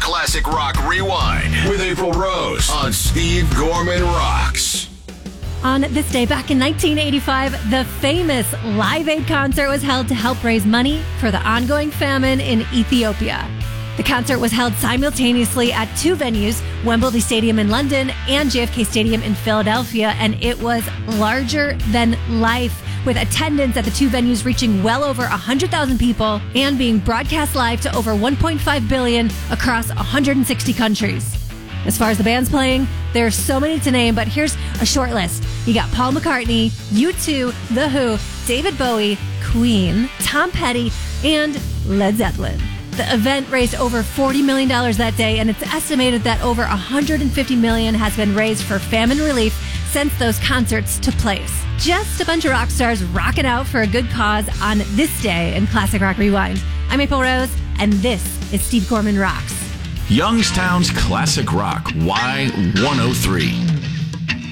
Classic Rock Rewind with April Rose on Steve Gorman Rocks. On this day, back in 1985, the famous Live Aid concert was held to help raise money for the ongoing famine in Ethiopia. The concert was held simultaneously at two venues, Wembley Stadium in London and JFK Stadium in Philadelphia, and it was larger than life, with attendance at the two venues reaching well over 100,000 people and being broadcast live to over 1.5 billion across 160 countries. As far as the bands playing, there are so many to name, but here's a short list. You got Paul McCartney, U2, The Who, David Bowie, Queen, Tom Petty, and Led Zeppelin. The event raised over $40 million that day, and it's estimated that over $150 million has been raised for famine relief since those concerts took place. Just a bunch of rock stars rocking out for a good cause on this day in Classic Rock Rewind. I'm April Rose, and this is Steve Gorman Rocks. Youngstown's Classic Rock Y103.